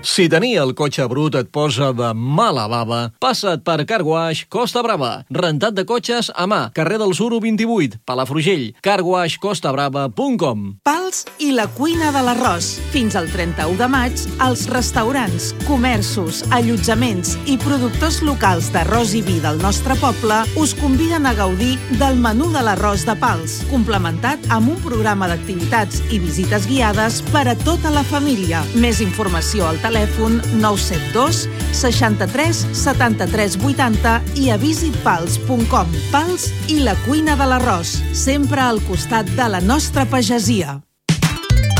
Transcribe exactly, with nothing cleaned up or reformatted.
Si tenir el cotxe brut et posa de mala bava, passa't per Car Wash Costa Brava. Rentat de cotxes a mà, carrer del Suro vint-i-vuit, Palafrugell. car wash costa brava punt com. Pals i la cuina de l'arròs. Fins al trenta-u de maig, els restaurants, comerços, allotjaments i productors locals d'arròs i vi del nostre poble us conviden a gaudir del menú de l'arròs de Pals, complementat amb un programa d'activitats i visites guiades per a tota la família. Més informació al telèfon nou set dos seixanta-tres setanta-tres vuitanta i a visit pals punt com. Pals i la cuina de l'arròs, sempre al costat de la nostra pagesia.